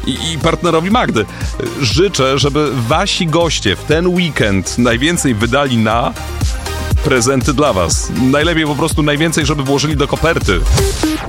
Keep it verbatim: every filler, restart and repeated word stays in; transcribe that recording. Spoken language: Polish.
i, i partnerowi Magdy. Życzę, żeby wasi goście w ten weekend najwięcej wydali na prezenty dla was. Najlepiej po prostu najwięcej, żeby włożyli do koperty.